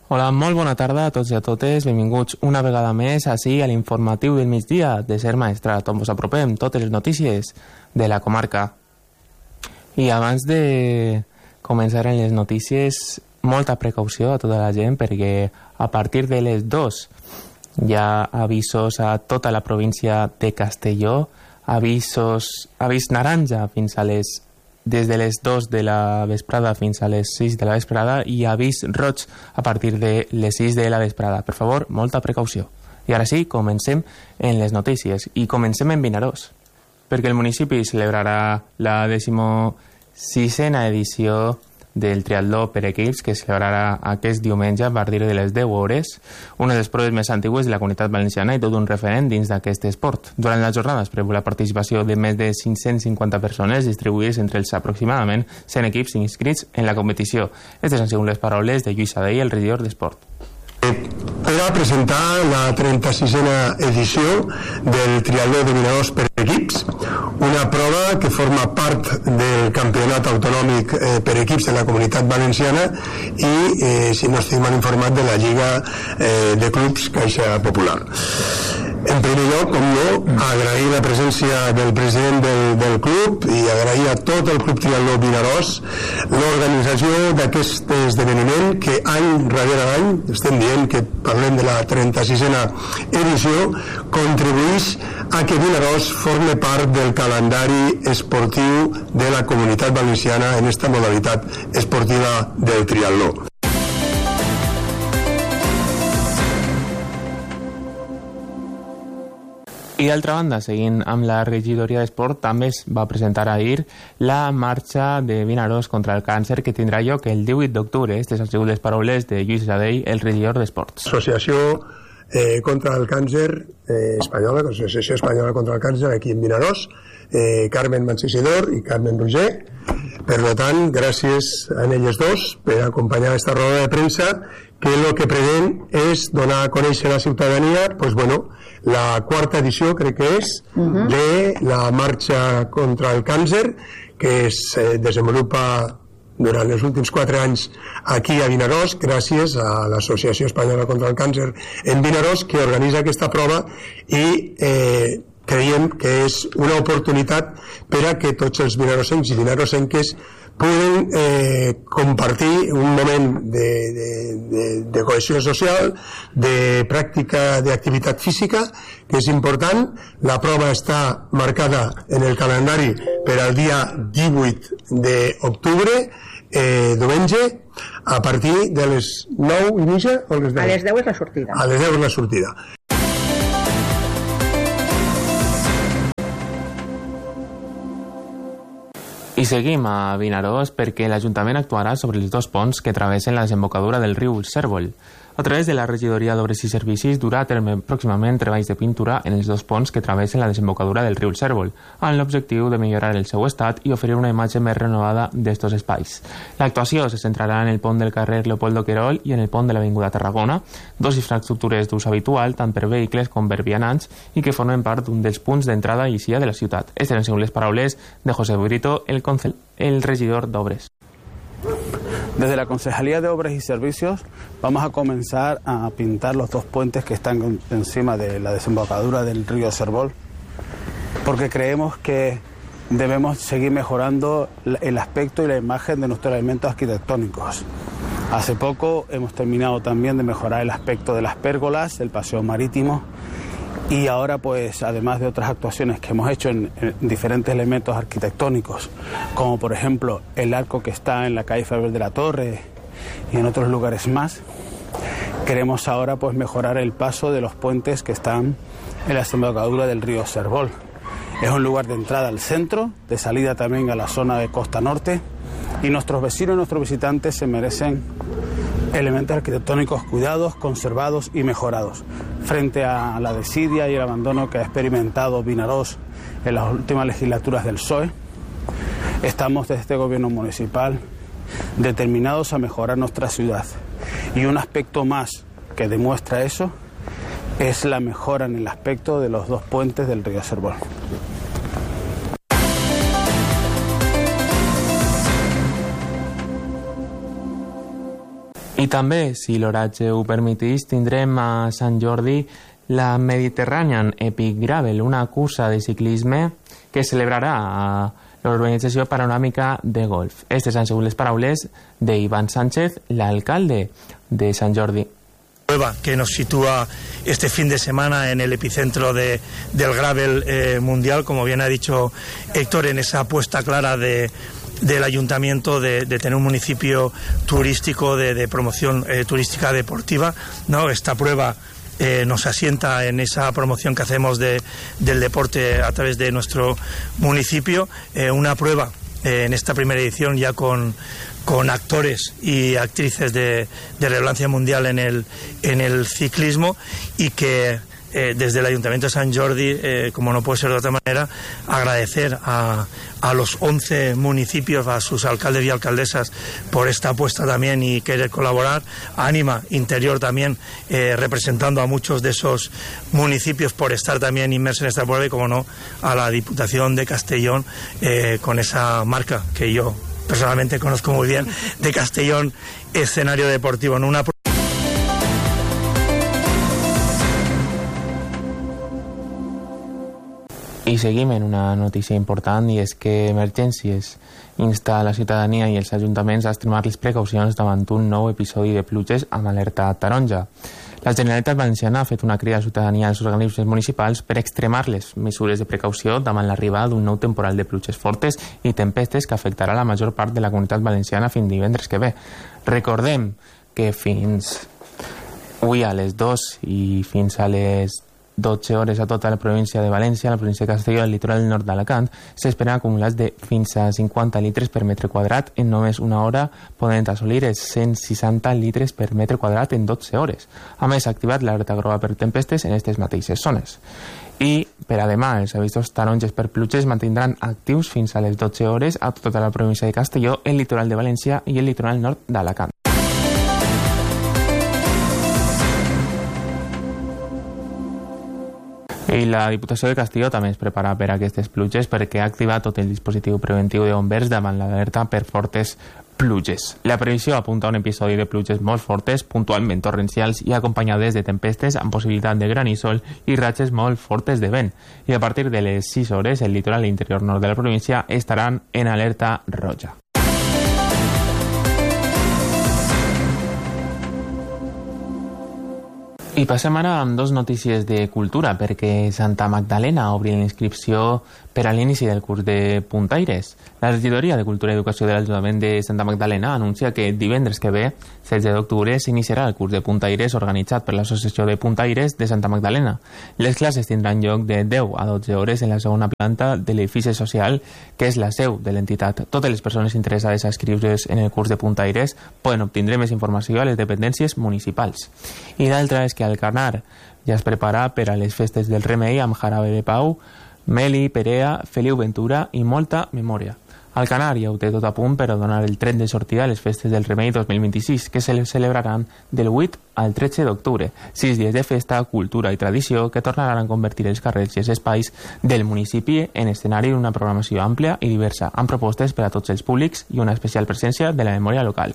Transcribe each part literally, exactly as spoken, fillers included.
Hola, molt bona tarda a tots i a totes. Benvinguts una vegada més així a l'informatiu del migdia de Ser Maestrat, on us apropem totes les notícies de la comarca. I abans de començar en les notícies, molta precaució a tota la gent, perquè a partir de les dues hi ha avisos a tota la província de Castelló, avisos, avís naranja fins a les des de les dues de la vesprada fins a les sis de la vesprada i avís roig a partir de les sis de la vesprada. Per favor, molta precaució. I ara sí, comencem en les notícies i comencem en Vinaròs, perquè el municipi celebrarà la decimosisena edició del triatló per equips que es celebrarà aquest diumenge a partir de les deu hores, una de les proves més antigues de la Comunitat Valenciana i tot un referent dins d'aquest esport. Durant la jornada es preveu la participació de més de cinc-cents cinquanta persones distribuïdes entre els aproximadament cent equips inscrits en la competició. Aquestes han sigut les paraules de Lluís Adell, el regidor d'Esport. Per a presentar la trenta-sisena edició del triatló de Vinaròs per equips, una prova que forma part del campionat autonòmic eh, per equips de la Comunitat Valenciana i, eh, si no estic mal informat, de la Lliga eh, de Clubs Caixa Popular. En primer lloc, com no, agrair la presència del president del, del club i agrair a tot el Club Triatló Vinaròs l'organització d'aquest esdeveniment que any darrere any, estem dient que parlem de la trenta-sisena edició, contribueix a que Vinaròs forme part del calendari esportiu de la Comunitat Valenciana en esta modalitat esportiva del triatló. I d'altra banda, seguint amb la regidoria d'Esport, també es va presentar ahir la marxa de Vinaròs contra el càncer que tindrà lloc el divuit d'octubre. Aquestes han sigut les paraules de Lluís Adell, el regidor d'Esports. Associació eh, contra el càncer eh, espanyola, Associació Espanyola contra el Càncer aquí en Vinaròs, eh, Carmen Mansisidor i Carmen Roger. Per tant, gràcies a elles dos per acompanyar aquesta roda de premsa que el que pretén és donar a conèixer a la ciutadania, pues bueno, la quarta edició, crec que és, uh-huh. de la marxa contra el càncer, que es eh, desenvolupa durant els últims quatre anys aquí a Vinaròs, gràcies a l'Associació Espanyola contra el Càncer en Vinaròs, que organitza aquesta prova i eh, creiem que és una oportunitat per a que tots els vinarossencs i vinarosenques poden eh, compartir un moment de, de, de, de cohesió social, de pràctica d'activitat física, que és important. La prova està marcada en el calendari per al dia divuit d'octubre, eh, diumenge, a partir de les nou i mitja o les deu? A les deu és la sortida. A les deu és la sortida. I seguim a Vinaròs perquè l'Ajuntament actuarà sobre els dos ponts que travessen la desembocadura del riu Cérvol. A través de la regidoria d'Obres i Servicis durà a terme pròximament treballs de pintura en els dos ponts que travessen la desembocadura del riu Cérvol, amb l'objectiu de millorar el seu estat i oferir una imatge més renovada d'estos espais. L'actuació se centrarà en el pont del carrer Leopoldo Querol i en el pont de l'Avinguda Tarragona, dos infraestructures d'ús habitual tant per vehicles com per vianants i que formen part d'un dels punts d'entrada i eixida de la ciutat. Aquestes han sigut les paraules de José Brito, el, concel, el regidor d'Obres. Desde la Concejalía de Obras y Servicios vamos a comenzar a pintar los dos puentes que están encima de la desembocadura del río Cérvol, porque creemos que debemos seguir mejorando el aspecto y la imagen de nuestros elementos arquitectónicos. Hace poco hemos terminado también de mejorar el aspecto de las pérgolas, del paseo marítimo, y ahora, pues, además de otras actuaciones que hemos hecho en, en diferentes elementos arquitectónicos, como por ejemplo el arco que está en la calle Faber de la Torre y en otros lugares más, queremos ahora, pues, mejorar el paso de los puentes que están en la desembocadura del río Cérvol. Es un lugar de entrada al centro, de salida también a la zona de Costa Norte, y nuestros vecinos y nuestros visitantes se merecen elementos arquitectónicos cuidados, conservados y mejorados. Frente a la desidia y el abandono que ha experimentado Vinaròs en las últimas legislaturas del P S O E, estamos desde este gobierno municipal determinados a mejorar nuestra ciudad. Y un aspecto más que demuestra eso es la mejora en el aspecto de los dos puentes del río Cérvol. I també, si l'horatge ho permetís, tindrem a Sant Jordi la Mediterranean Epic Gravel, una cursa de ciclisme que celebrarà a l'Organització Panoràmica de Golf. Estes han sigut les paraules d'Ivan Sánchez, l'alcalde de Sant Jordi. Prueba que nos sitúa este fin de semana en el epicentro de, del gravel eh, mundial, como bien ha dicho Héctor, en esa apuesta clara de del ayuntamiento de, de tener un municipio turístico de, de promoción eh, turística deportiva, ¿no? Esta prueba eh, nos asienta en esa promoción que hacemos de, del deporte a través de nuestro municipio, eh, una prueba eh, en esta primera edición ya con con actores y actrices de, de relevancia mundial en el en el ciclismo, y que Eh, desde el Ayuntamiento de Sant Jordi, eh, como no puede ser de otra manera, agradecer a, a los once municipios, a sus alcaldes y alcaldesas por esta apuesta también y querer colaborar. A Ánima Interior también, eh, representando a muchos de esos municipios por estar también inmersos en esta prueba, y como no, a la Diputación de Castellón, eh, con esa marca que yo personalmente conozco muy bien, de Castellón Escenario Deportivo, en una I seguim en una notícia important, i és que Emergències insta a la ciutadania i els ajuntaments a extremar les precaucions davant un nou episodi de pluges amb alerta taronja. La Generalitat Valenciana ha fet una crida a la ciutadania i als organismes municipals per extremar les mesures de precaució davant l'arribada d'un nou temporal de pluges fortes i tempestes que afectarà la major part de la comunitat valenciana fins divendres que ve. Recordem que fins avui a les dues i fins a les dotze hores a tota la província de València, la província de Castelló i el litoral nord d'Alacant s'esperen acumulats de fins a cinquanta litres per metre quadrat en només una hora, podent assolir els cent seixanta litres per metre quadrat en dotze hores. A més, s'ha activat l'alerta groga per tempestes en aquestes mateixes zones. I per a demà, els avisos taronges per pluges mantindran actius fins a les dotze hores a tota la província de Castelló, el litoral de València i el litoral nord d'Alacant. I la Diputació de Castelló també es prepara per a aquestes pluges perquè ha activat tot el dispositiu preventiu de bombers davant l'alerta per fortes pluges. La previsió apunta a un episodi de pluges molt fortes, puntualment torrencials i acompanyades de tempestes amb possibilitat de granísol i ratxes molt fortes de vent. I a partir de les sis hores, el litoral i l'interior nord de la província estaran en alerta roja. I passem ara amb dos notícies de cultura, perquè Santa Magdalena obri la inscripció per a l'inici del curs de Puntaires. La regidoria de Cultura i Educació de l'Ajuntament de Santa Magdalena anuncia que divendres que ve, setze d'octubre, s'iniciarà el curs de Puntaires organitzat per l'Associació de Puntaires de Santa Magdalena. Les classes tindran lloc de deu a dotze hores en la segona planta de l'edifici social, que és la seu de l'entitat. Totes les persones interessades a inscriure's en el curs de Puntaires poden obtindre més informació a les dependències municipals. I l'altra és que Alcanar ja es prepara per a les festes del Remei amb Jarabe de Pau, Meli, Perea, Feliu Ventura i molta memòria. Alcanar ja ho té tot a punt per a donar el tret de sortida a les festes del Remei dos mil vint-i-sis, que se celebraran del vuit al tretze d'octubre. Sis dies de festa, cultura i tradició que tornaran a convertir els carrers i els espais del municipi en escenari d'una programació àmplia i diversa, amb propostes per a tots els públics i una especial presència de la memòria local.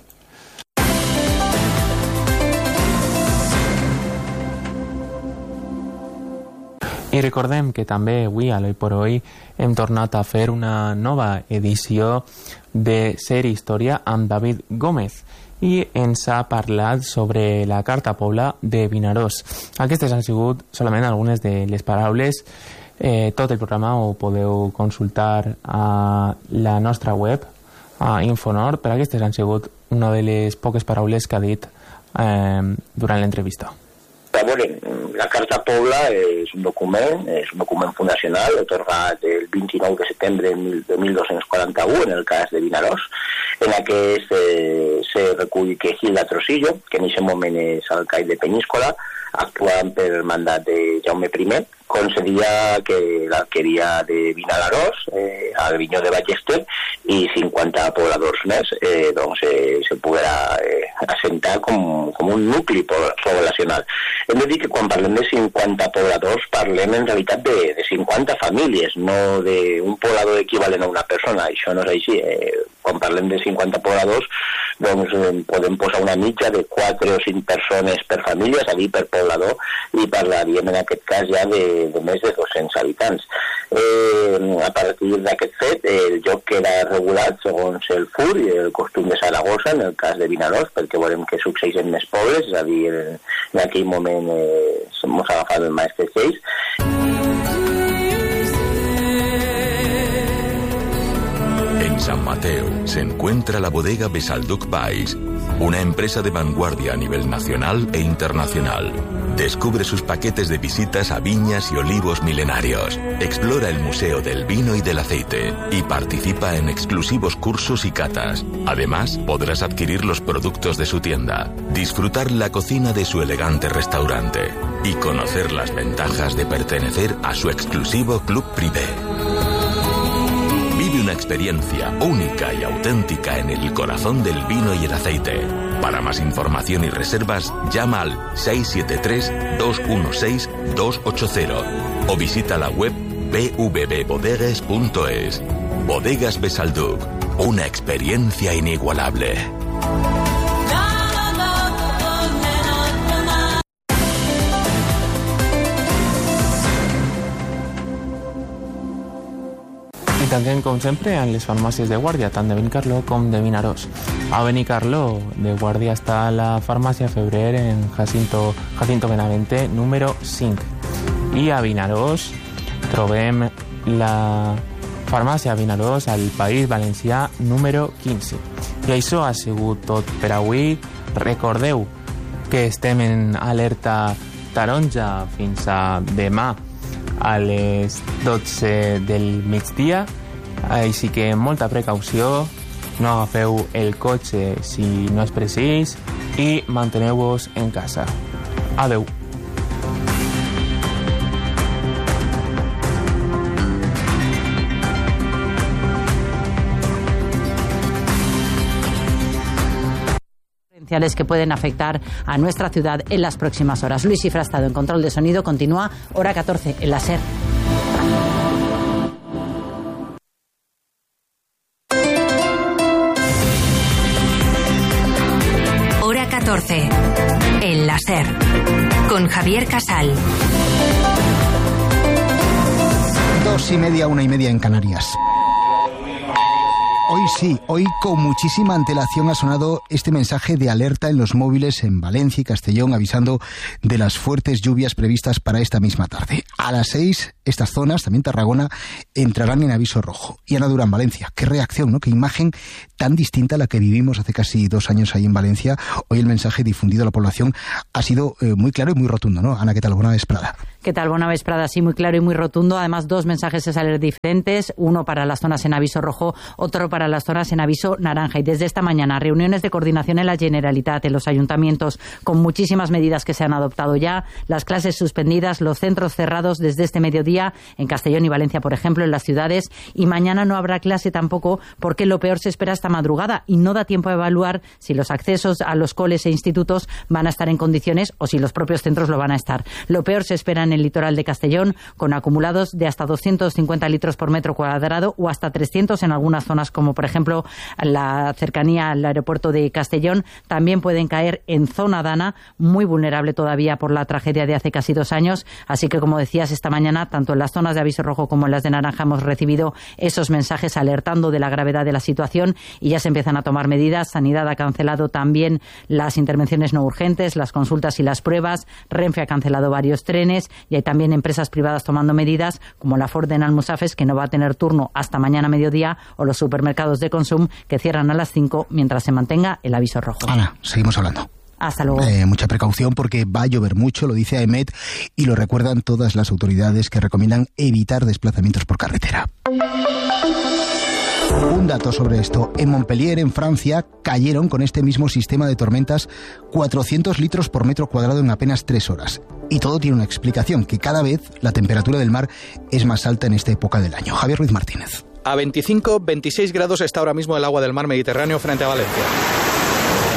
I recordem que també avui, a l'Hoy por Hoy, hem tornat a fer una nova edició de Ser Història amb David Gómez i ens ha parlat sobre la Carta Pobla de Vinaròs. Aquestes han sigut solament algunes de les paraules. Eh, tot el programa ho podeu consultar a la nostra web, a Infonor, però aquestes han sigut una de les poques paraules que ha dit eh, durant l'entrevista. La Carta Pobla és un document, és un document fundacional otorgat el vint-i-nou de setembre de mil dos-cents quaranta-u en el cas de Vinaròs, en aquest eh, se recull que Gilda Trosillo, que en aquest moment és alcaide de Peníscola, actuant per mandat de Jaume primer, concedia que l'alqueria de Vinaròs eh, a Grinyó de Ballester i cinquanta pobladors més eh, doncs, eh, se poguera eh, assentar com, com un nucli poblacional. Hem de dir que quan parlem de cinquanta pobladors parlem en realitat de, de cinquanta famílies, no d'un poblador equivalent a una persona. Això no és així. Eh, quan parlem de cinquanta pobladors, doncs eh, podem posar una mitja de quatre o cinc persones per família, és a dir, per poblador, i parlaríem en aquest cas ja de, de més de dos-cents habitants. Eh, a partir d'aquest fet, el joc queda regulat segons el F U R i el costum de Saragossa, en el cas de Vinaròs, perquè veurem què succeeix en més pobles, és a dir, en aquell moment eh, s'hemos agafat el maestre Seix. En San Mateo se encuentra la bodega Besalduc Baix, una empresa de vanguardia a nivel nacional e internacional. Descubre sus paquetes de visitas a viñas y olivos milenarios. Explora el Museo del Vino y del Aceite y participa en exclusivos cursos y catas. Además, podrás adquirir los productos de su tienda, disfrutar la cocina de su elegante restaurante y conocer las ventajas de pertenecer a su exclusivo club privé. Vive una experiencia única y auténtica en el corazón del vino y el aceite. Para más información y reservas, llama al seis siete tres, dos uno seis, dos ocho cero o visita la web b v b bodegas punto es. Bodegas Besalduc, una experiencia inigualable. I tanquem, com sempre, en les farmàcies de guàrdia, tant de Benicarló com de Vinaròs. A Benicarló, de guàrdia, està la farmàcia Febrer en Jacinto, Jacinto Benavente, número cinc. I a Vinaròs trobem la farmàcia Vinaròs al País Valencià, número quinze. I això ha sigut tot per avui. Recordeu que estem en alerta taronja fins a demà a les dotze del migdia, així que molta precaució, no agafeu el cotxe si no és precís i manteneu-vos en casa. Adeu. Que pueden afectar a nuestra ciudad en las próximas horas. Luis Ifrastado en control de sonido. Continúa hora catorce en la SER. Hora catorce en la SER con Javier Casal. Dos y media, una y media en Canarias. Hoy sí, hoy con muchísima antelación ha sonado este mensaje de alerta en los móviles en Valencia y Castellón, avisando de las fuertes lluvias previstas para esta misma tarde. A las seis, estas zonas, también Tarragona, entrarán en aviso rojo. Y Ana Durán, Valencia, qué reacción, ¿no? Qué imagen tan distinta a la que vivimos hace casi dos años ahí en Valencia. Hoy el mensaje difundido a la población ha sido eh, muy claro y muy rotundo, ¿no? Ana, ¿qué tal? Buena vesprada. ¿Qué tal? Buena vesprada, sí, muy claro y muy rotundo. Además, dos mensajes de alerta diferentes, uno para las zonas en aviso rojo, otro para las zonas en aviso naranja. Y desde esta mañana, reuniones de coordinación en la Generalitat, en los ayuntamientos, con muchísimas medidas que se han adoptado ya, las clases suspendidas, los centros cerrados desde este mediodía, en Castellón y Valencia, por ejemplo, en las ciudades, y mañana no habrá clase tampoco, porque lo peor se espera esta madrugada y no da tiempo a evaluar si los accesos a los coles e institutos van a estar en condiciones o si los propios centros lo van a estar. Lo peor se espera en el litoral de Castellón, con acumulados de hasta doscientos cincuenta litros por metro cuadrado o hasta trescientos en algunas zonas, como por ejemplo la cercanía al aeropuerto de Castellón. También pueden caer en zona Dana, muy vulnerable todavía por la tragedia de hace casi dos años. Así que, como decías, esta mañana, tanto en las zonas de aviso rojo como en las de naranja, hemos recibido esos mensajes alertando de la gravedad de la situación y ya se empiezan a tomar medidas. Sanidad ha cancelado también las intervenciones no urgentes, las consultas y las pruebas. Renfe ha cancelado varios trenes y hay también empresas privadas tomando medidas, como la Ford en Almusafes, que no va a tener turno hasta mañana mediodía, o los supermercados de Consum, que cierran a las cinco mientras se mantenga el aviso rojo. Ana, seguimos hablando. Hasta luego. Eh, mucha precaución porque va a llover mucho, lo dice AEMET y lo recuerdan todas las autoridades, que recomiendan evitar desplazamientos por carretera. Un dato sobre esto. En Montpellier, en Francia, cayeron con este mismo sistema de tormentas cuatrocientos litros por metro cuadrado en apenas tres horas. Y todo tiene una explicación, que cada vez la temperatura del mar es más alta en esta época del año. Javier Ruiz Martínez. A veinticinco, veintiséis grados está ahora mismo el agua del mar Mediterráneo frente a Valencia.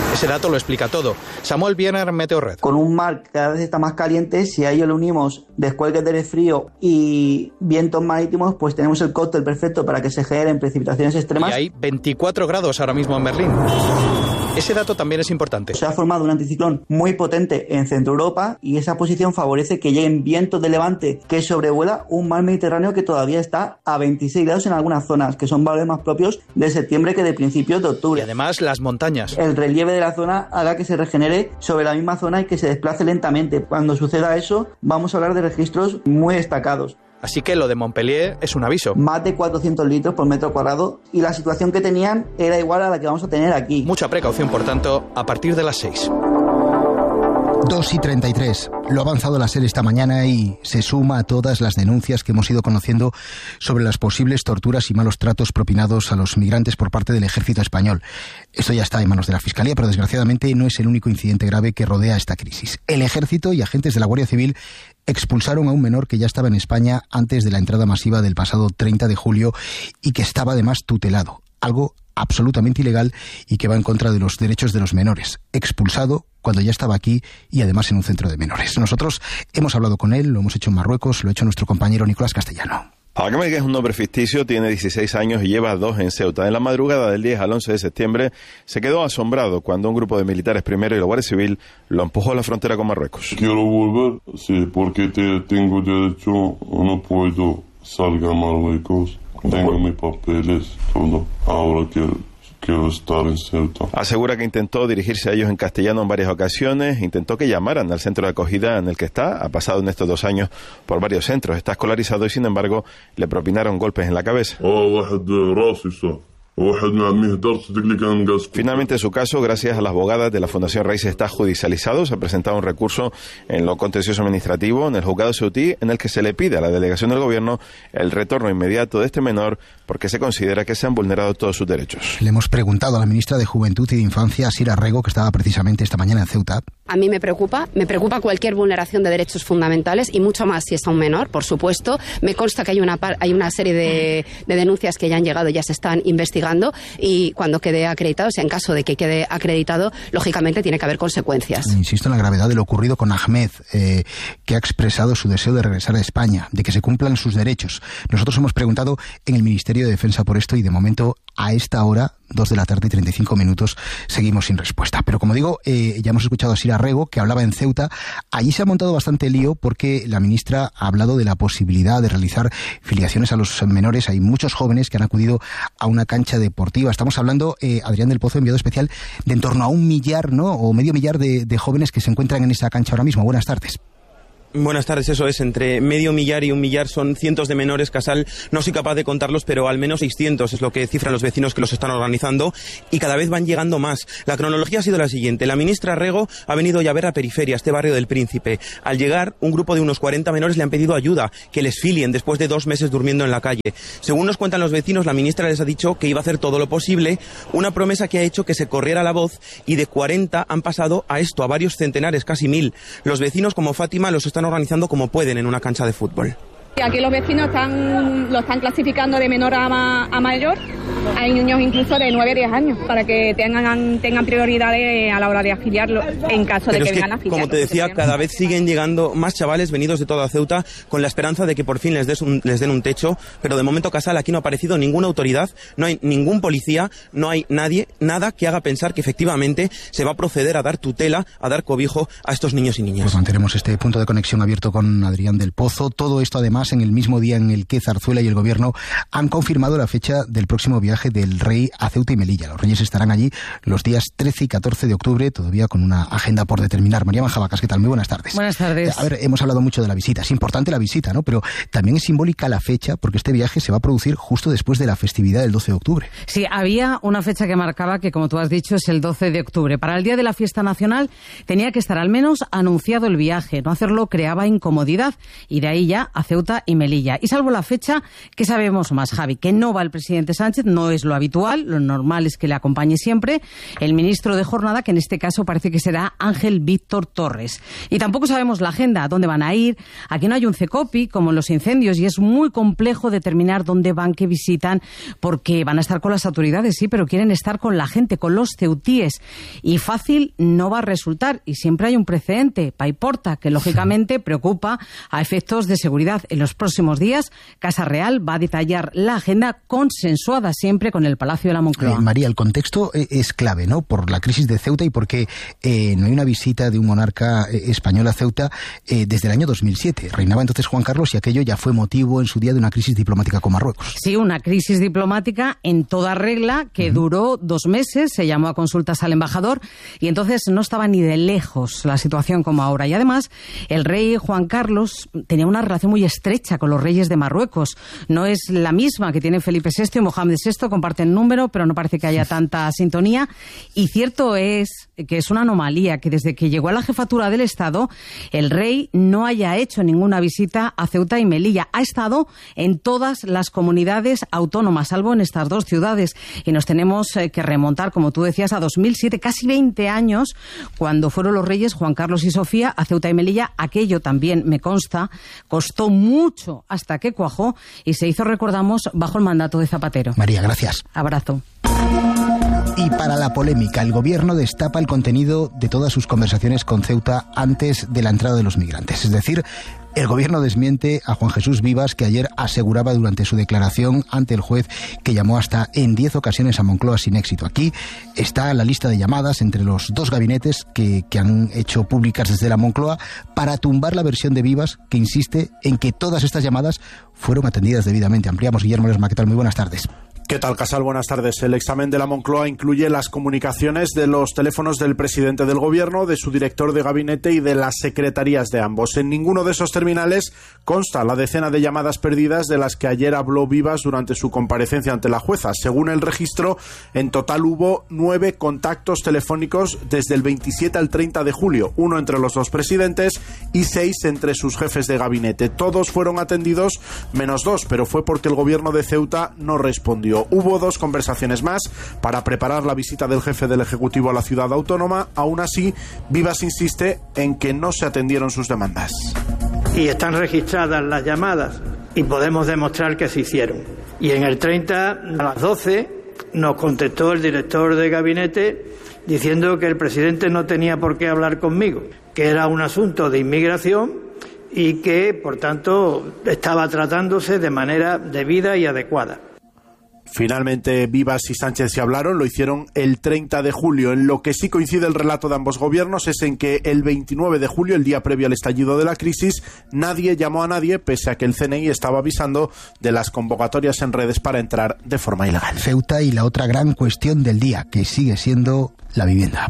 Ese dato lo explica todo. Samuel Biener, Meteorred. Con un mar que cada vez está más caliente, si a ello le unimos descuelgues de aire frío y vientos marítimos, pues tenemos el cóctel perfecto para que se generen precipitaciones extremas. Y hay veinticuatro grados ahora mismo en Berlín. Ese dato también es importante. Se ha formado un anticiclón muy potente en Centro Europa y esa posición favorece que lleguen vientos de levante que sobrevuela un mar Mediterráneo que todavía está a veintiséis grados en algunas zonas, que son valores más propios de septiembre que de principios de octubre. Y además las montañas. El relieve de la zona haga que se regenere sobre la misma zona y que se desplace lentamente. Cuando suceda eso, vamos a hablar de registros muy destacados. Así que lo de Montpellier es un aviso. Más de cuatrocientos litros por metro cuadrado y la situación que tenían era igual a la que vamos a tener aquí. Mucha precaución, por tanto, a partir de las seis. dos y treinta y tres. Lo ha avanzado la SER esta mañana y se suma a todas las denuncias que hemos ido conociendo sobre las posibles torturas y malos tratos propinados a los migrantes por parte del ejército español. Esto ya está en manos de la Fiscalía, pero desgraciadamente no es el único incidente grave que rodea esta crisis. El ejército y agentes de la Guardia Civil expulsaron a un menor que ya estaba en España antes de la entrada masiva del pasado treinta de julio y que estaba además tutelado. Algo absolutamente ilegal y que va en contra de los derechos de los menores. Expulsado cuando ya estaba aquí y además en un centro de menores. Nosotros hemos hablado con él, lo hemos hecho en Marruecos, lo ha hecho nuestro compañero Nicolás Castellano. Ahmed, que es un nombre ficticio, tiene dieciséis años y lleva dos en Ceuta. En la madrugada del diez al once de septiembre se quedó asombrado cuando un grupo de militares primero y la Guardia Civil lo empujó a la frontera con Marruecos. Quiero volver, sí, porque te, tengo derecho, no puedo salir a Marruecos. Tengo mis papeles, todo. Ahora quiero, quiero estar en Ceuta. Asegura que intentó dirigirse a ellos en castellano en varias ocasiones, intentó que llamaran al centro de acogida en el que está, ha pasado en estos dos años por varios centros, está escolarizado y sin embargo le propinaron golpes en la cabeza. Finalmente su caso, gracias a las abogadas de la Fundación Raíces, está judicializado. Se ha presentado un recurso en lo contencioso administrativo en el juzgado ceutí en el que se le pide a la delegación del gobierno el retorno inmediato de este menor porque se considera que se han vulnerado todos sus derechos. Le hemos preguntado a la ministra de Juventud y de Infancia, Sira Rego, que estaba precisamente esta mañana en Ceuta. A mí me preocupa, me preocupa cualquier vulneración de derechos fundamentales y mucho más si es a un menor, por supuesto. Me consta que hay una, hay una serie de, de denuncias que ya han llegado y ya se están investigando y cuando quede acreditado, o sea, en caso de que quede acreditado, lógicamente tiene que haber consecuencias. Insisto en la gravedad de lo ocurrido con Ahmed, eh, que ha expresado su deseo de regresar a España, de que se cumplan sus derechos. Nosotros hemos preguntado en el Ministerio de Defensa por esto y de momento a esta hora, dos de la tarde y treinta y cinco minutos, seguimos sin respuesta. Pero como digo, eh, ya hemos escuchado a Sira Rego, que hablaba en Ceuta. Allí se ha montado bastante lío porque la ministra ha hablado de la posibilidad de realizar filiaciones a los menores. Hay muchos jóvenes que han acudido a una cancha deportiva. Estamos hablando, eh, Adrián del Pozo, enviado especial, de en torno a un millar, ¿no?, o medio millar de, de jóvenes que se encuentran en esa cancha ahora mismo. Buenas tardes. Buenas tardes, eso es, entre medio millar y un millar son cientos de menores. Casal, no soy capaz de contarlos, pero al menos seiscientos es lo que cifran los vecinos que los están organizando y cada vez van llegando más. La cronología ha sido la siguiente. La ministra Rego ha venido ya a ver a Periferia, este barrio del Príncipe. Al llegar, un grupo de unos cuarenta menores le han pedido ayuda, que les filien después de dos meses durmiendo en la calle. Según nos cuentan los vecinos, la ministra les ha dicho que iba a hacer todo lo posible, una promesa que ha hecho que se corriera la voz y de cuarenta han pasado a esto, a varios centenares, casi mil. Los vecinos como Fátima los están organizando como pueden en una cancha de fútbol. Aquí los vecinos están, lo están clasificando de menor a, ma, a mayor. Hay niños incluso de nueve a diez años para que tengan, tengan prioridades a la hora de afiliarlo en caso Pero de que, es que vengan a afiliar. Como te decía, cada vez siguen llegando más chavales venidos de toda Ceuta con la esperanza de que por fin les, des un, les den un techo, pero de momento, Casal, aquí no ha aparecido ninguna autoridad, no hay ningún policía, no hay nadie, nada que haga pensar que efectivamente se va a proceder a dar tutela, a dar cobijo a estos niños y niñas. Pues mantenemos este punto de conexión abierto con Adrián del Pozo. Todo esto además en el mismo día en el que Zarzuela y el Gobierno han confirmado la fecha del próximo viaje del rey a Ceuta y Melilla. Los reyes estarán allí los días trece y catorce de octubre, todavía con una agenda por determinar. María Manjabacas, ¿qué tal? Muy buenas tardes. Buenas tardes. A ver, hemos hablado mucho de la visita. Es importante la visita, ¿no? Pero también es simbólica la fecha, porque este viaje se va a producir justo después de la festividad del doce de octubre. Sí, había una fecha que marcaba que, como tú has dicho, es el doce de octubre. Para el día de la fiesta nacional tenía que estar al menos anunciado el viaje. No hacerlo creaba incomodidad y de ahí ya a Ceuta y Melilla. Y salvo la fecha, ¿qué sabemos más, Javi? Que no va el presidente Sánchez, no no es lo habitual, lo normal es que le acompañe siempre el ministro de Jornada, que en este caso parece que será Ángel Víctor Torres. Y tampoco sabemos la agenda, dónde van a ir. Aquí no hay un CECOPI, como en los incendios, y es muy complejo determinar dónde van, qué visitan, porque van a estar con las autoridades, sí, pero quieren estar con la gente, con los ceutíes. Y fácil no va a resultar, y siempre hay un precedente, Paiporta, que lógicamente preocupa a efectos de seguridad. En los próximos días, Casa Real va a detallar la agenda consensuada siempre con el Palacio de la Moncloa. Eh, María, el contexto es clave, ¿no? Por la crisis de Ceuta y porque eh, no hay una visita de un monarca eh, español a Ceuta eh, desde el año dos mil siete. Reinaba entonces Juan Carlos y aquello ya fue motivo en su día de una crisis diplomática con Marruecos. Sí, una crisis diplomática en toda regla que uh-huh. duró dos meses, se llamó a consultas al embajador y entonces no estaba ni de lejos la situación como ahora. Y además, el rey Juan Carlos tenía una relación muy estrecha con los reyes de Marruecos. No es la misma que tienen Felipe sexto y Mohamed sexto, comparten número, pero no parece que haya tanta sintonía. Y cierto es que es una anomalía que desde que llegó a la jefatura del Estado, el rey no haya hecho ninguna visita a Ceuta y Melilla. Ha estado en todas las comunidades autónomas, salvo en estas dos ciudades. Y nos tenemos que remontar, como tú decías, a dos mil siete, casi veinte años, cuando fueron los reyes Juan Carlos y Sofía a Ceuta y Melilla. Aquello también, me consta, costó mucho hasta que cuajó y se hizo, recordamos, bajo el mandato de Zapatero. María, gracias. Abrazo. Y para la polémica, el gobierno destapa el contenido de todas sus conversaciones con Ceuta antes de la entrada de los migrantes. Es decir, el gobierno desmiente a Juan Jesús Vivas, que ayer aseguraba durante su declaración ante el juez que llamó hasta en diez ocasiones a Moncloa sin éxito. Aquí está la lista de llamadas entre los dos gabinetes que, que han hecho públicas desde la Moncloa para tumbar la versión de Vivas, que insiste en que todas estas llamadas fueron atendidas debidamente. Ampliamos. Guillermo Lerma, ¿qué tal? Muy buenas tardes. ¿Qué tal, Casal? Buenas tardes. El examen de la Moncloa incluye las comunicaciones de los teléfonos del presidente del gobierno, de su director de gabinete y de las secretarías de ambos. En ninguno de esos terminales consta la decena de llamadas perdidas de las que ayer habló Vivas durante su comparecencia ante la jueza. Según el registro, en total hubo nueve contactos telefónicos desde el veintisiete al treinta de julio, uno entre los dos presidentes y seis entre sus jefes de gabinete. Todos fueron atendidos menos dos, pero fue porque el gobierno de Ceuta no respondió. Hubo dos conversaciones más para preparar la visita del jefe del Ejecutivo a la ciudad autónoma. Aún así, Vivas insiste en que no se atendieron sus demandas. Y están registradas las llamadas y podemos demostrar que se hicieron. Y en el treinta, a las doce, nos contestó el director de gabinete diciendo que el presidente no tenía por qué hablar conmigo, que era un asunto de inmigración y que, por tanto, estaba tratándose de manera debida y adecuada. Finalmente, Vivas y Sánchez se hablaron, lo hicieron el treinta de julio. En lo que sí coincide el relato de ambos gobiernos es en que el veintinueve de julio, el día previo al estallido de la crisis, nadie llamó a nadie, pese a que el C N I estaba avisando de las convocatorias en redes para entrar de forma ilegal. Ceuta y la otra gran cuestión del día, que sigue siendo la vivienda.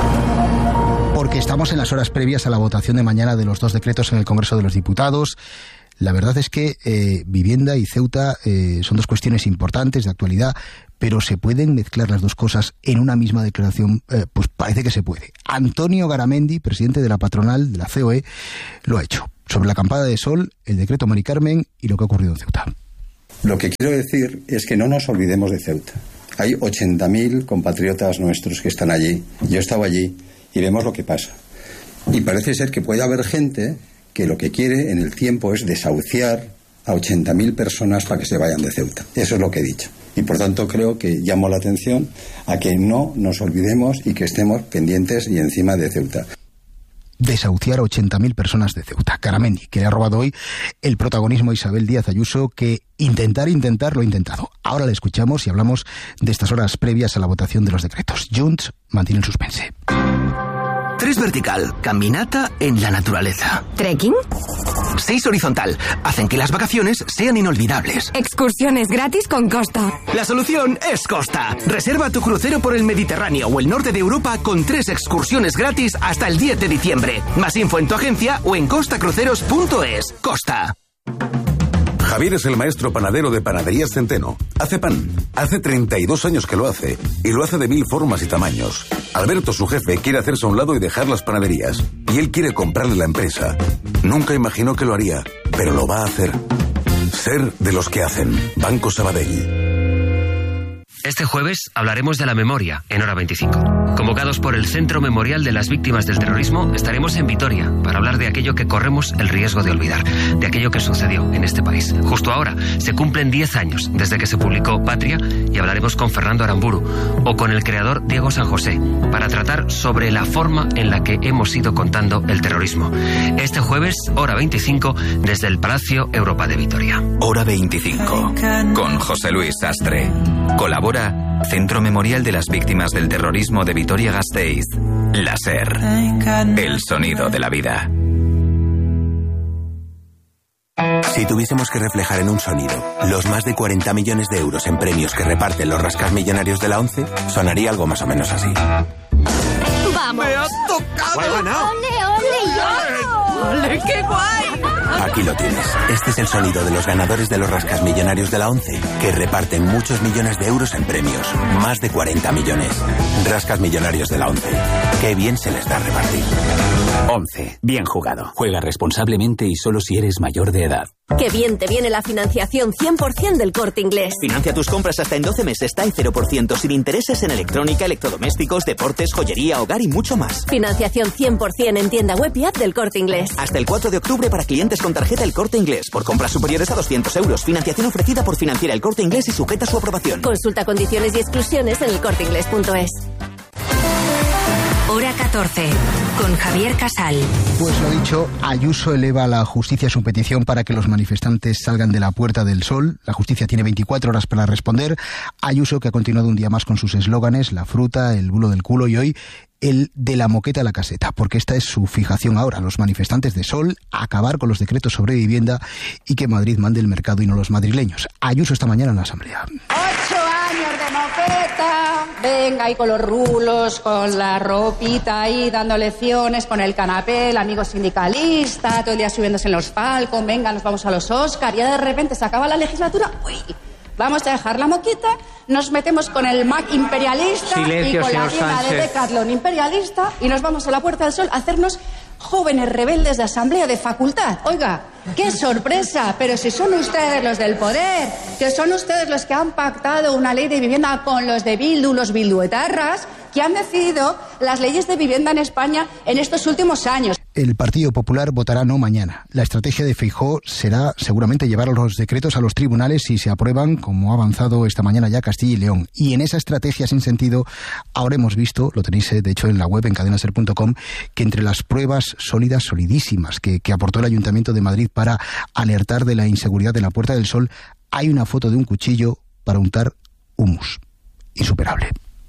Porque estamos en las horas previas a la votación de mañana de los dos decretos en el Congreso de los Diputados. La verdad es que eh, vivienda y Ceuta eh, son dos cuestiones importantes de actualidad, pero ¿se pueden mezclar las dos cosas en una misma declaración? Eh, pues parece que se puede. Antonio Garamendi, presidente de la patronal de la C O E, lo ha hecho. Sobre la campada de sol, el decreto Mari Carmen y lo que ha ocurrido en Ceuta. Lo que quiero decir es que no nos olvidemos de Ceuta. Hay ochenta mil compatriotas nuestros que están allí. Yo he estado allí y vemos lo que pasa. Y parece ser que puede haber gente que lo que quiere en el tiempo es desahuciar a ochenta mil personas para que se vayan de Ceuta. Eso es lo que he dicho. Y por tanto creo que llamo la atención a que no nos olvidemos y que estemos pendientes y encima de Ceuta. Desahuciar a ochenta mil personas de Ceuta. Garamendi, que le ha robado hoy el protagonismo a Isabel Díaz Ayuso, que intentar, intentar, lo ha intentado. Ahora le escuchamos y hablamos de estas horas previas a la votación de los decretos. Junts mantiene el suspense. Tres vertical, caminata en la naturaleza. ¿Trekking? Seis horizontal, hacen que las vacaciones sean inolvidables. Excursiones gratis con Costa. La solución es Costa. Reserva tu crucero por el Mediterráneo o el norte de Europa con tres excursiones gratis hasta el diez de diciembre. Más info en tu agencia o en costa cruceros punto es. Costa. Javier es el maestro panadero de Panaderías Centeno. Hace pan. Hace treinta y dos años que lo hace. Y lo hace de mil formas y tamaños. Alberto, su jefe, quiere hacerse a un lado y dejar las panaderías. Y él quiere comprarle la empresa. Nunca imaginó que lo haría, pero lo va a hacer. Ser de los que hacen. Banco Sabadell. Este jueves hablaremos de la memoria en Hora veinticinco. Convocados por el Centro Memorial de las Víctimas del Terrorismo, estaremos en Vitoria para hablar de aquello que corremos el riesgo de olvidar, de aquello que sucedió en este país. Justo ahora se cumplen diez años desde que se publicó Patria y hablaremos con Fernando Aramburu o con el creador Diego San José para tratar sobre la forma en la que hemos ido contando el terrorismo. Este jueves, Hora veinticinco, desde el Palacio Europa de Vitoria. Hora veinticinco, con José Luis Sastre. Colabora Centro Memorial de las Víctimas del Terrorismo de Vitoria-Gasteiz. La SER. El sonido de la vida. Si tuviésemos que reflejar en un sonido los más de cuarenta millones de euros en premios que reparten los rascasmillonarios de la ONCE, sonaría algo más o menos así. ¡Vamos! ¡Me ha tocado! ¡He ganado! ¡Ole, ole, yo! ¡Ole, qué guay! Aquí lo tienes. Este es el sonido de los ganadores de los rascasmillonarios de la ONCE, que reparten muchos millones de euros en premios. Más de cuarenta millones. Rascasmillonarios de la ONCE. Qué bien se les da repartir. ONCE. Bien jugado. Juega responsablemente y solo si eres mayor de edad. Qué bien te viene la financiación cien por ciento del Corte Inglés. Financia tus compras hasta en doce meses, T A E cero por ciento, sin intereses en electrónica, electrodomésticos, deportes, joyería, hogar y mucho más. Financiación cien por ciento en tienda web y app del Corte Inglés. Hasta el cuatro de octubre para clientes con tarjeta El Corte Inglés. Por compras superiores a doscientos euros. Financiación ofrecida por Financiera El Corte Inglés y sujeta a su aprobación. Consulta condiciones y exclusiones en el corte inglés punto es. Hora catorce, con Javier Casal. Pues lo dicho, Ayuso eleva a la justicia su petición para que los manifestantes salgan de la Puerta del Sol. La justicia tiene veinticuatro horas para responder. Ayuso, que ha continuado un día más con sus eslóganes, la fruta, el bulo del culo y hoy el de la moqueta a la caseta, porque esta es su fijación ahora. Los manifestantes de Sol, acabar con los decretos sobre vivienda y que Madrid mande el mercado y no los madrileños. Ayuso esta mañana en la Asamblea. Ocho años de moqueta, venga ahí con los rulos, con la ropita ahí dando lecciones, con el canapé, el amigo sindicalista, todo el día subiéndose en los Falcon, venga, nos vamos a los Oscar, y ya de repente se acaba la legislatura, uy, vamos a dejar la moquita, nos metemos con el Mac imperialista Silencio, y con la tienda de Decathlon imperialista y nos vamos a la Puerta del Sol a hacernos jóvenes rebeldes de asamblea de facultad. Oiga, ¡qué sorpresa! Pero si son ustedes los del poder, que son ustedes los que han pactado una ley de vivienda con los de Bildu, los bilduetarras, que han decidido las leyes de vivienda en España en estos últimos años. El Partido Popular votará no mañana. La estrategia de Feijóo será seguramente llevar los decretos a los tribunales si se aprueban, como ha avanzado esta mañana ya Castilla y León. Y en esa estrategia sin sentido, ahora hemos visto, lo tenéis de hecho en la web en cadena ser punto com, que entre las pruebas sólidas, solidísimas, que, que aportó el Ayuntamiento de Madrid para alertar de la inseguridad de la Puerta del Sol, hay una foto de un cuchillo para untar humus. Insuperable.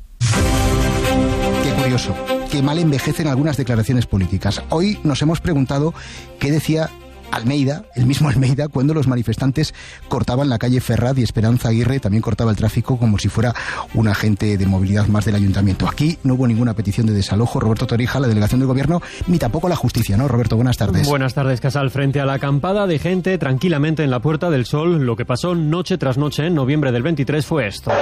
Qué curioso, que mal envejecen algunas declaraciones políticas. Hoy nos hemos preguntado qué decía Almeida, el mismo Almeida, cuando los manifestantes cortaban la calle Ferraz y Esperanza Aguirre también cortaba el tráfico como si fuera un agente de movilidad más del ayuntamiento. Aquí no hubo ninguna petición de desalojo, Roberto Torija, la delegación del gobierno, ni tampoco la justicia, ¿no? Roberto, buenas tardes. Buenas tardes, Casal. Frente a la acampada de gente tranquilamente en la Puerta del Sol, lo que pasó noche tras noche en noviembre del veintitrés fue esto.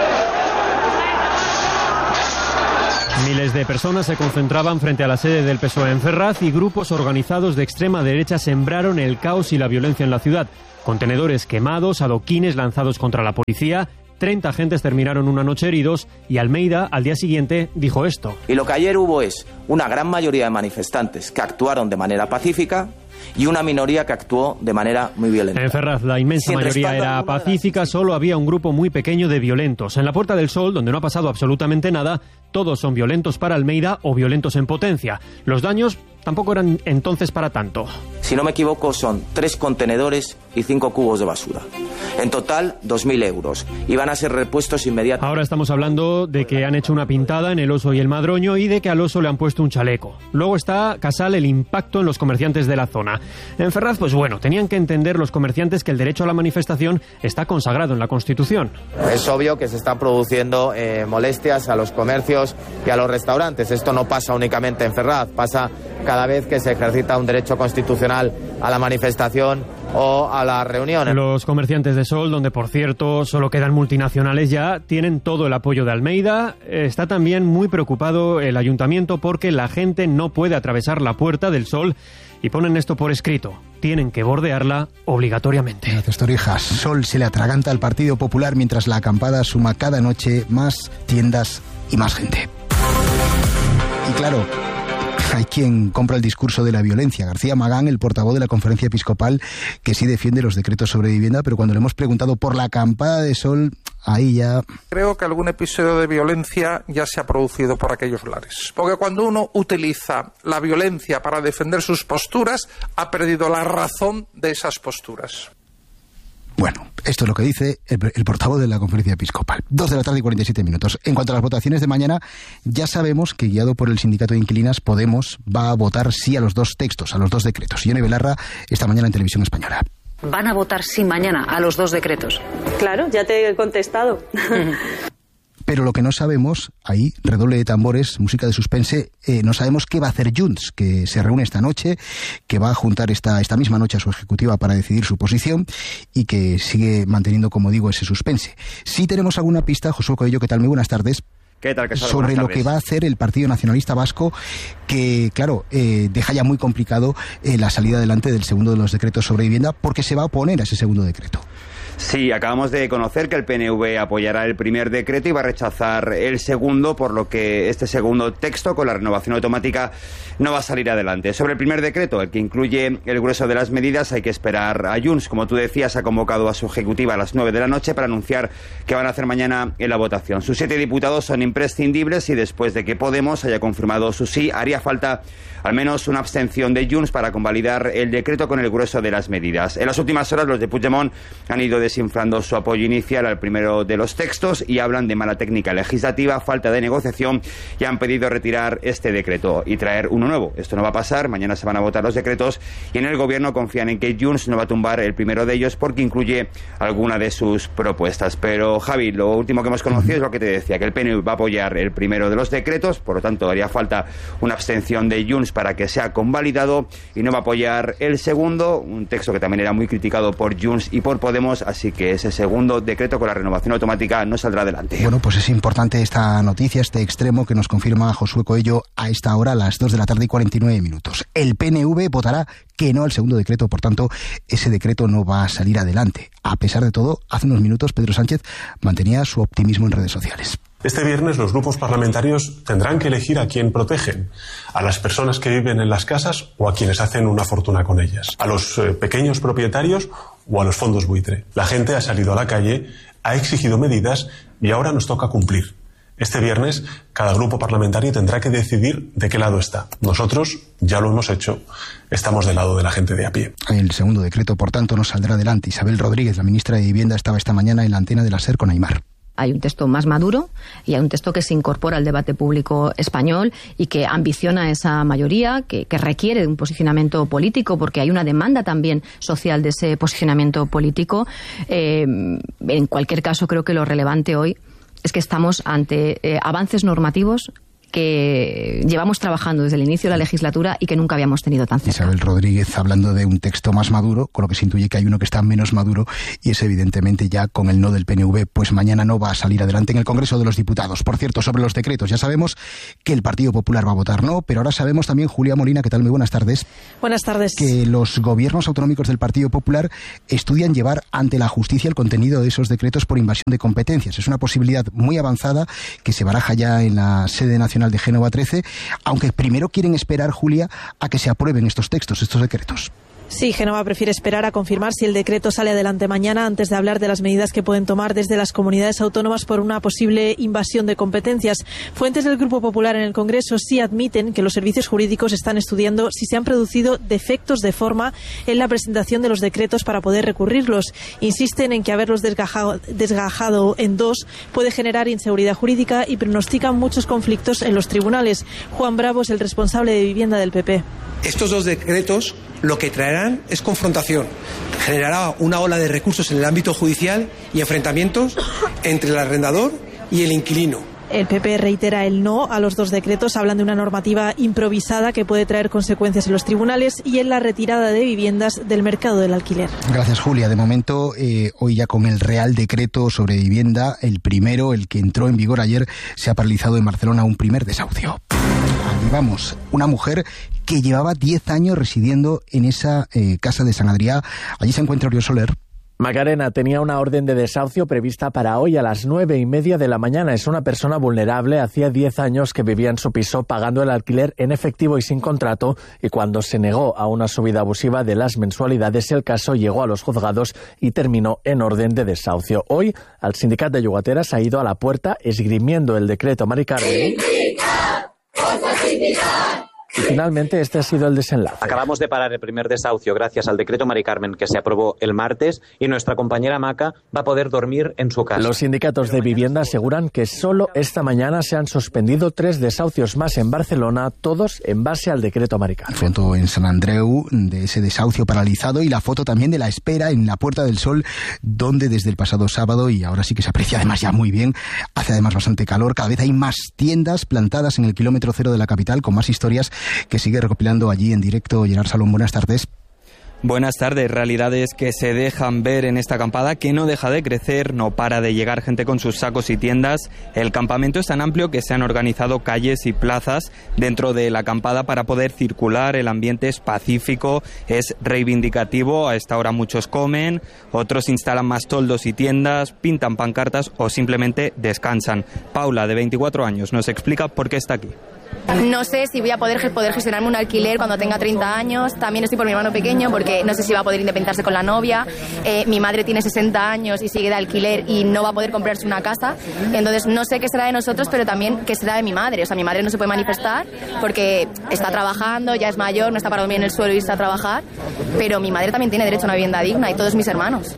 Miles de personas se concentraban frente a la sede del P S O E en Ferraz y grupos organizados de extrema derecha sembraron el caos y la violencia en la ciudad. Contenedores quemados, adoquines lanzados contra la policía, treinta agentes terminaron una noche heridos y Almeida al día siguiente dijo esto. Y lo que ayer hubo es una gran mayoría de manifestantes que actuaron de manera pacífica y una minoría que actuó de manera muy violenta. En Ferraz la inmensa mayoría era pacífica, solo había un grupo muy pequeño de violentos. En la Puerta del Sol, donde no ha pasado absolutamente nada, todos son violentos para Almeida o violentos en potencia. Los daños tampoco eran entonces para tanto. Si no me equivoco, son tres contenedores y cinco cubos de basura. En total, dos mil euros. Y van a ser repuestos inmediatamente. Ahora estamos hablando de que han hecho una pintada en el Oso y el Madroño y de que al oso le han puesto un chaleco. Luego está, Casal, el impacto en los comerciantes de la zona. En Ferraz, pues bueno, tenían que entender los comerciantes que el derecho a la manifestación está consagrado en la Constitución. Es obvio que se están produciendo eh, molestias a los comercios y a los restaurantes. Esto no pasa únicamente en Ferraz, pasa cada vez que se ejercita un derecho constitucional a la manifestación o a las reuniones. Los comerciantes de Sol, donde por cierto solo quedan multinacionales ya, tienen todo el apoyo de Almeida. Está también muy preocupado el ayuntamiento porque la gente no puede atravesar la Puerta del Sol y ponen esto por escrito. Tienen que bordearla obligatoriamente. Gracias, Torijas. Sol se le atraganta al Partido Popular mientras la acampada suma cada noche más tiendas y más gente. Y claro, hay quien compra el discurso de la violencia. García Magán, el portavoz de la Conferencia Episcopal, que sí defiende los decretos sobre vivienda, pero cuando le hemos preguntado por la acampada de Sol, ahí ya... Creo que algún episodio de violencia ya se ha producido por aquellos lares. Porque cuando uno utiliza la violencia para defender sus posturas, ha perdido la razón de esas posturas. Bueno, esto es lo que dice el, el portavoz de la Conferencia Episcopal. Dos de la tarde y cuarenta y siete minutos. En cuanto a las votaciones de mañana, ya sabemos que, guiado por el sindicato de inquilinas, Podemos va a votar sí a los dos textos, a los dos decretos. Yone Belarra, esta mañana en Televisión Española. Van a votar sí mañana a los dos decretos. Claro, ya te he contestado. Pero lo que no sabemos, ahí, redoble de tambores, música de suspense, eh, no sabemos qué va a hacer Junts, que se reúne esta noche, que va a juntar esta, esta misma noche a su ejecutiva para decidir su posición y que sigue manteniendo, como digo, ese suspense. Sí tenemos alguna pista, Josué Coello, ¿qué tal? Muy buenas tardes. ¿Qué tal? ¿Qué tal? Sobre lo que va a hacer el Partido Nacionalista Vasco, que, claro, eh, deja ya muy complicado eh, la salida adelante del segundo de los decretos sobre vivienda, porque se va a oponer a ese segundo decreto. Sí, acabamos de conocer que el P N V apoyará el primer decreto y va a rechazar el segundo, por lo que este segundo texto, con la renovación automática, no va a salir adelante. Sobre el primer decreto, el que incluye el grueso de las medidas, hay que esperar a Junts. Como tú decías, ha convocado a su ejecutiva a las nueve de la noche para anunciar qué van a hacer mañana en la votación. Sus siete diputados son imprescindibles y después de que Podemos haya confirmado su sí, haría falta al menos una abstención de Junts para convalidar el decreto con el grueso de las medidas. En las últimas horas, los de Puigdemont han ido desinflando su apoyo inicial al primero de los textos y hablan de mala técnica legislativa, falta de negociación, y han pedido retirar este decreto y traer uno nuevo. Esto no va a pasar, mañana se van a votar los decretos y en el gobierno confían en que Junts no va a tumbar el primero de ellos porque incluye alguna de sus propuestas. Pero, Javi, lo último que hemos conocido es lo que te decía, que el P N V va a apoyar el primero de los decretos, por lo tanto haría falta una abstención de Junts para que sea convalidado, y no va a apoyar el segundo, un texto que también era muy criticado por Junts y por Podemos, así que ese segundo decreto con la renovación automática no saldrá adelante. Bueno, pues es importante esta noticia, este extremo que nos confirma Josué Coello a esta hora, a las dos de la tarde y cuarenta y nueve minutos. El P N V votará que no al segundo decreto, por tanto, ese decreto no va a salir adelante. A pesar de todo, hace unos minutos Pedro Sánchez mantenía su optimismo en redes sociales. Este viernes los grupos parlamentarios tendrán que elegir a quién protegen, a las personas que viven en las casas o a quienes hacen una fortuna con ellas, a los eh, pequeños propietarios o a los fondos buitre. La gente ha salido a la calle, ha exigido medidas y ahora nos toca cumplir. Este viernes cada grupo parlamentario tendrá que decidir de qué lado está. Nosotros ya lo hemos hecho, estamos del lado de la gente de a pie. El segundo decreto, por tanto, no saldrá adelante. Isabel Rodríguez, la ministra de Vivienda, estaba esta mañana en la antena de la SER con Aimar. Hay un texto más maduro y hay un texto que se incorpora al debate público español y que ambiciona esa mayoría, que, que requiere de un posicionamiento político, porque hay una demanda también social de ese posicionamiento político. Eh, en cualquier caso, creo que lo relevante hoy es que estamos ante eh, avances normativos que llevamos trabajando desde el inicio de la legislatura y que nunca habíamos tenido tan cerca. Isabel Rodríguez hablando de un texto más maduro, con lo que se intuye que hay uno que está menos maduro, y es evidentemente ya con el no del P N V, pues mañana no va a salir adelante en el Congreso de los Diputados. Por cierto, sobre los decretos, ya sabemos que el Partido Popular va a votar no, pero ahora sabemos también, Julia Molina, ¿qué tal? Muy buenas tardes. Buenas tardes. Que los gobiernos autonómicos del Partido Popular estudian llevar ante la justicia el contenido de esos decretos por invasión de competencias. Es una posibilidad muy avanzada que se baraja ya en la sede nacional de Génova trece, aunque primero quieren esperar, Julia, a que se aprueben estos textos, estos decretos. Sí, Génova prefiere esperar a confirmar si el decreto sale adelante mañana antes de hablar de las medidas que pueden tomar desde las comunidades autónomas por una posible invasión de competencias. Fuentes del Grupo Popular en el Congreso sí admiten que los servicios jurídicos están estudiando si se han producido defectos de forma en la presentación de los decretos para poder recurrirlos. Insisten en que haberlos desgajado, desgajado en dos puede generar inseguridad jurídica y pronostican muchos conflictos en los tribunales. Juan Bravo es el responsable de vivienda del P P. Estos dos decretos lo que traerán es confrontación. Generará una ola de recursos en el ámbito judicial y enfrentamientos entre el arrendador y el inquilino. El P P reitera el no a los dos decretos, hablan de una normativa improvisada que puede traer consecuencias en los tribunales y en la retirada de viviendas del mercado del alquiler. Gracias, Julia. De momento, eh, hoy ya con el Real Decreto sobre vivienda, el primero, el que entró en vigor ayer, se ha paralizado en Barcelona un primer desahucio. Allí vamos, una mujer que llevaba diez años residiendo en esa eh, casa de San Adrià. Allí se encuentra Oriol Soler. Macarena tenía una orden de desahucio prevista para hoy a las nueve y media de la mañana. Es una persona vulnerable. Hacía diez años que vivía en su piso pagando el alquiler en efectivo y sin contrato, y cuando se negó a una subida abusiva de las mensualidades, el caso llegó a los juzgados y terminó en orden de desahucio. Hoy, el sindicato de llogateras ha ido a la puerta esgrimiendo el decreto Mari Carmen. Y finalmente este ha sido el desenlace. Acabamos de parar el primer desahucio gracias al decreto Mari Carmen que se aprobó el martes, y nuestra compañera Maca va a poder dormir en su casa. Los sindicatos de vivienda aseguran que solo esta mañana se han suspendido tres desahucios más en Barcelona, todos en base al decreto Mari Carmen. Foto en Sant Andreu de ese desahucio paralizado, y la foto también de la espera en la Puerta del Sol, donde desde el pasado sábado, y ahora sí que se aprecia además ya muy bien, hace además bastante calor, cada vez hay más tiendas plantadas en el kilómetro cero de la capital, con más historias que sigue recopilando allí en directo Gerard Salón. Buenas tardes. Buenas tardes. Realidades que se dejan ver en esta acampada, que no deja de crecer, no para de llegar gente con sus sacos y tiendas. El campamento es tan amplio que se han organizado calles y plazas dentro de la acampada para poder circular. El ambiente es pacífico, es reivindicativo. A esta hora muchos comen, otros instalan más toldos y tiendas, pintan pancartas o simplemente descansan. Paula, de veinticuatro años, nos explica por qué está aquí. No sé si voy a poder, poder gestionarme un alquiler cuando tenga treinta años. También estoy por mi hermano pequeño porque no sé si va a poder independizarse con la novia. Eh, mi madre tiene sesenta años y sigue de alquiler y no va a poder comprarse una casa. Entonces no sé qué será de nosotros, pero también qué será de mi madre. O sea, mi madre no se puede manifestar porque está trabajando, ya es mayor, no está para dormir en el suelo y irse a trabajar. Pero mi madre también tiene derecho a una vivienda digna, y todos mis hermanos.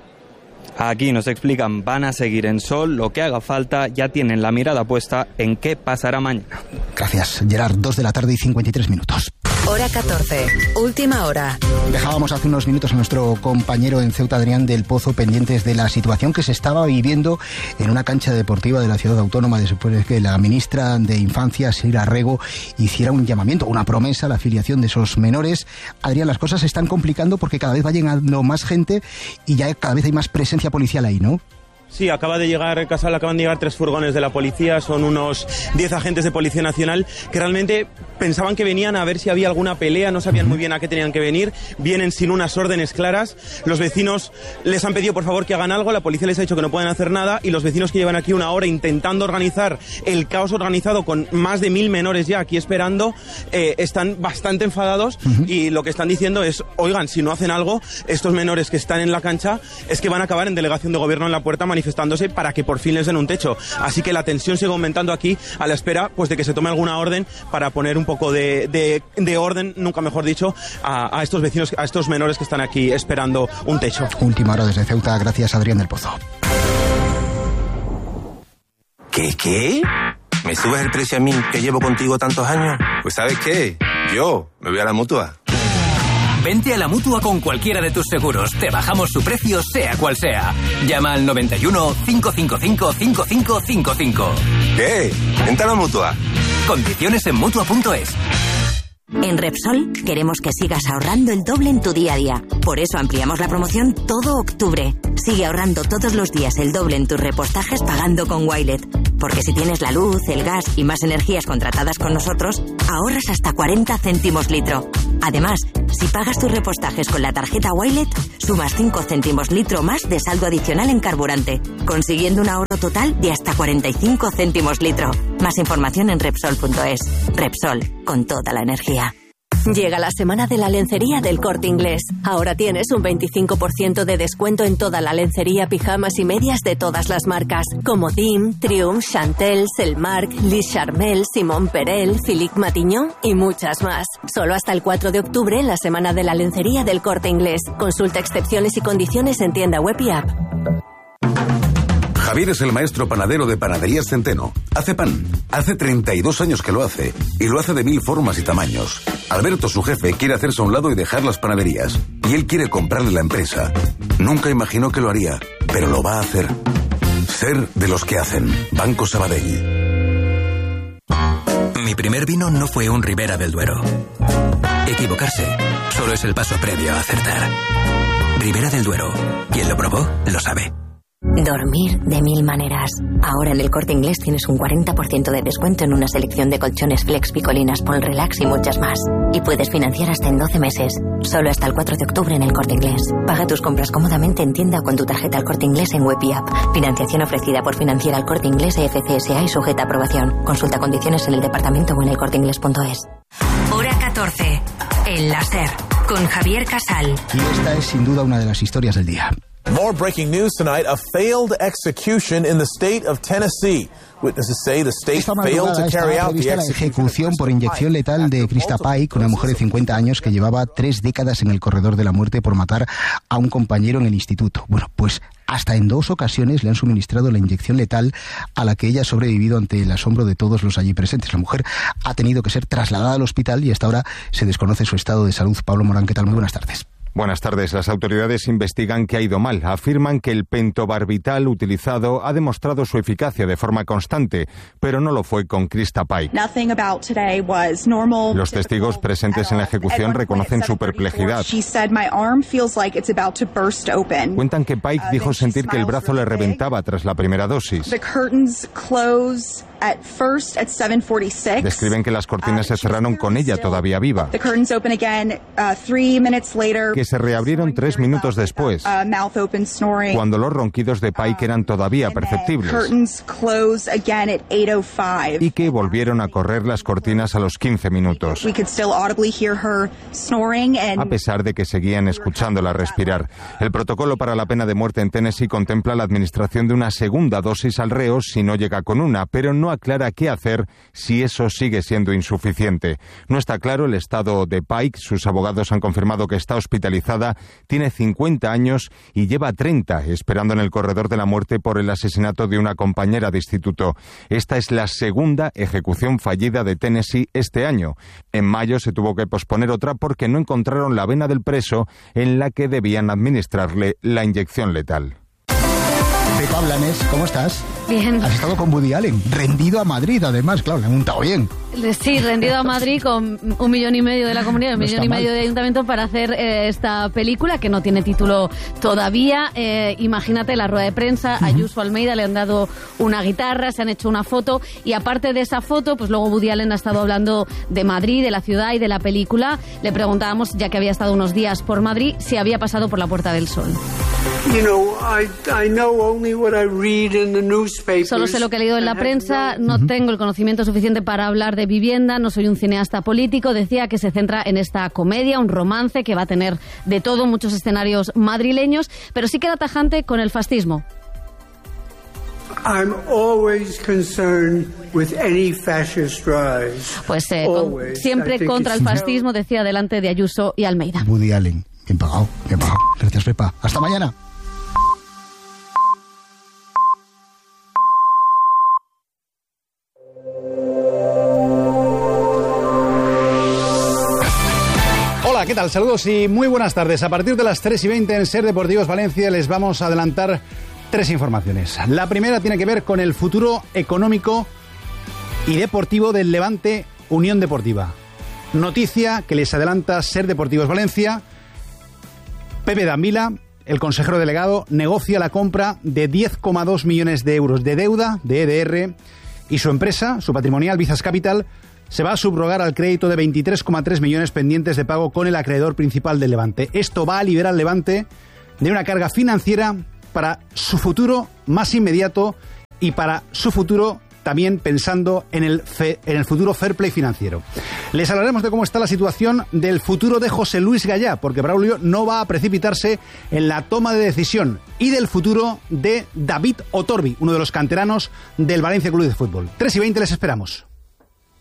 Aquí nos explican, van a seguir en Sol, lo que haga falta, ya tienen la mirada puesta en qué pasará mañana. Gracias, Gerard. Dos de la tarde y cincuenta y tres minutos. Hora catorce, última hora. Dejábamos hace unos minutos a nuestro compañero en Ceuta, Adrián del Pozo, pendientes de la situación que se estaba viviendo en una cancha deportiva de la ciudad autónoma después de que la ministra de Infancia, Sira Rego, hiciera un llamamiento, una promesa a la afiliación de esos menores. Adrián, las cosas se están complicando porque cada vez va llegando más gente y ya cada vez hay más presencia policial ahí, ¿no? Sí, acaba de llegar, Casal, acaban de llegar tres furgones de la policía, son unos diez agentes de Policía Nacional que realmente pensaban que venían a ver si había alguna pelea, no sabían muy bien a qué tenían que venir, vienen sin unas órdenes claras, los vecinos les han pedido por favor que hagan algo, la policía les ha dicho que no pueden hacer nada, y los vecinos que llevan aquí una hora intentando organizar el caos organizado con más de mil menores ya aquí esperando, eh, están bastante enfadados. Uh-huh. Y lo que están diciendo es, oigan, si no hacen algo, estos menores que están en la cancha es que van a acabar en delegación de gobierno en la puerta manifestándose para que por fin les den un techo. Así que la tensión sigue aumentando aquí a la espera pues de que se tome alguna orden para poner un poco de, de, de orden, nunca mejor dicho, a, a estos vecinos, a estos menores que están aquí esperando un techo. Última hora desde Ceuta, gracias Adrián del Pozo. ¿Qué, qué? ¿Me subes el precio a mí que llevo contigo tantos años? Pues ¿sabes qué? Yo me voy a la Mutua. Vente a la Mutua con cualquiera de tus seguros. Te bajamos su precio, sea cual sea. Llama al noventa y uno, cinco cinco cinco, cinco cinco cinco cinco. ¿Qué? Vente a la Mutua. Condiciones en Mutua punto es. En Repsol queremos que sigas ahorrando el doble en tu día a día. Por eso ampliamos la promoción todo octubre. Sigue ahorrando todos los días el doble en tus repostajes pagando con Wilet. Porque si tienes la luz, el gas y más energías contratadas con nosotros, ahorras hasta cuarenta céntimos litro. Además, si pagas tus repostajes con la tarjeta Wilet, sumas cinco céntimos litro más de saldo adicional en carburante, consiguiendo un ahorro total de hasta cuarenta y cinco céntimos litro. Más información en Repsol punto es. Repsol, con toda la energía. Llega la semana de la lencería del Corte Inglés. Ahora tienes un veinticinco por ciento de descuento en toda la lencería, pijamas y medias de todas las marcas, como Dim, Triumph, Chantel, Selmark, Lis Charmel, Simón Perel, Philippe Matignon y muchas más. Solo hasta el cuatro de octubre en la semana de la lencería del Corte Inglés. Consulta excepciones y condiciones en tienda web y app. Javier es el maestro panadero de Panaderías Centeno. Hace pan. Hace treinta y dos años que lo hace. Y lo hace de mil formas y tamaños. Alberto, su jefe, quiere hacerse a un lado y dejar las panaderías. Y él quiere comprarle la empresa. Nunca imaginó que lo haría, pero lo va a hacer. Ser de los que hacen. Banco Sabadell. Mi primer vino no fue un Ribera del Duero. Equivocarse solo es el paso previo a acertar. Ribera del Duero. Quien lo probó, lo sabe. Dormir de mil maneras. Ahora en el Corte Inglés tienes un cuarenta por ciento de descuento en una selección de colchones Flex, Picolinas, Pol Relax y muchas más. Y puedes financiar hasta en doce meses. Solo hasta el cuatro de octubre en el Corte Inglés. Paga tus compras cómodamente en tienda o con tu tarjeta El Corte Inglés en web y app. Financiación ofrecida por Financiera El Corte Inglés E F C S A y sujeta a aprobación. Consulta condiciones en el departamento o en el corte inglés punto es. Hora catorce. El láser. Con Javier Casal. Y esta es sin duda una de las historias del día. More breaking news tonight, a failed execution in the state of Tennessee. Witnesses say the state failed to carry out the execution. La ejecución por inyección letal de Krista Pike, una mujer de cincuenta años que llevaba tres décadas en el corredor de la muerte por matar a un compañero en el instituto. Bueno, pues hasta en dos ocasiones le han suministrado la inyección letal a la que ella ha sobrevivido ante el asombro de todos los allí presentes. La mujer ha tenido que ser trasladada al hospital y hasta ahora se desconoce su estado de salud. Pablo Morán, ¿qué tal? Muy buenas tardes. Buenas tardes. Las autoridades investigan qué ha ido mal. Afirman que el pentobarbital utilizado ha demostrado su eficacia de forma constante, pero no lo fue con Krista Pike. Los testigos presentes en la ejecución reconocen su perplejidad. Cuentan que Pike dijo sentir que el brazo le reventaba tras la primera dosis. Describen que las cortinas se cerraron con ella todavía viva, que se reabrieron tres minutos después, cuando los ronquidos de Pike eran todavía perceptibles, y que volvieron a correr las cortinas a los quince minutos, a pesar de que seguían escuchándola respirar. El protocolo para la pena de muerte en Tennessee contempla la administración de una segunda dosis al reo si no llega con una, pero no aclara qué hacer si eso sigue siendo insuficiente. No está claro el estado de Pike. Sus abogados han confirmado que está hospitalizada, tiene cincuenta años y lleva treinta esperando en el corredor de la muerte por el asesinato de una compañera de instituto. Esta es la segunda ejecución fallida de Tennessee este año. En mayo se tuvo que posponer otra porque no encontraron la vena del preso en la que debían administrarle la inyección letal. Pepa Blanes, ¿cómo estás? Bien. Has estado con Woody Allen, rendido a Madrid, además, claro, le han montado bien. Sí, rendido a Madrid con un millón y medio de la comunidad, un no millón y medio mal. de ayuntamientos para hacer eh, esta película que no tiene título todavía. Eh, imagínate la rueda de prensa, uh-huh. Ayuso Almeida le han dado una guitarra, se han hecho una foto y aparte de esa foto, pues luego Woody Allen ha estado hablando de Madrid, de la ciudad y de la película. Le preguntábamos, ya que había estado unos días por Madrid, si había pasado por la Puerta del Sol. You know, I, I know only what I read in the newspapers. Solo sé lo que he leído en la prensa, no uh-huh. tengo el conocimiento suficiente para hablar de vivienda, no soy un cineasta político. Decía que se centra en esta comedia, un romance que va a tener de todo, muchos escenarios madrileños, pero sí que era tajante con el fascismo. I'm always concerned with any fascist rise. Pues eh, con, siempre contra el fascismo, decía delante de Ayuso y Almeida. Woody Allen, bien pagado, bien pagado. Gracias, Pepa. Hasta mañana. Hola, ¿qué tal? Saludos y muy buenas tardes. A partir de las tres y veinte en Ser Deportivos Valencia les vamos a adelantar tres informaciones. La primera tiene que ver con el futuro económico y deportivo del Levante Unión Deportiva. Noticia que les adelanta Ser Deportivos Valencia. Pepe Dambila, el consejero delegado, negocia la compra de diez coma dos millones de euros de deuda de E D R y su empresa, su patrimonial Vizas Capital, se va a subrogar al crédito de veintitrés coma tres millones pendientes de pago con el acreedor principal del Levante. Esto va a liberar al Levante de una carga financiera para su futuro más inmediato y para su futuro también pensando en el, fe, en el futuro fair play financiero. Les hablaremos de cómo está la situación del futuro de José Luis Gallá, porque Braulio no va a precipitarse en la toma de decisión, y del futuro de David Otorbi, uno de los canteranos del Valencia Club de Fútbol. tres y veinte les esperamos.